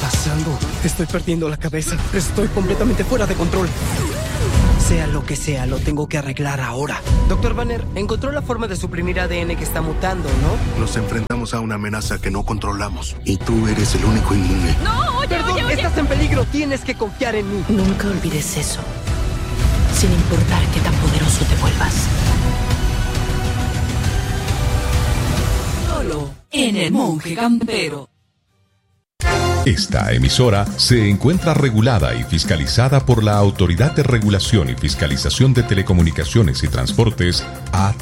pasando? Estoy perdiendo la cabeza. Estoy completamente fuera de control. Sea lo que sea, lo tengo que arreglar ahora. Doctor Banner, encontró la forma de suprimir ADN que está mutando, ¿no? Nos enfrentamos a una amenaza que no controlamos. Y tú eres el único inmune. ¡No! Oye, Perdón, oye! estás en peligro. Tienes que confiar en mí. Nunca olvides eso. Sin importar qué tan poderoso te vuelvas. Solo en El Monje Campero. Esta emisora se encuentra regulada y fiscalizada por la Autoridad de Regulación y Fiscalización de Telecomunicaciones y Transportes, ATC.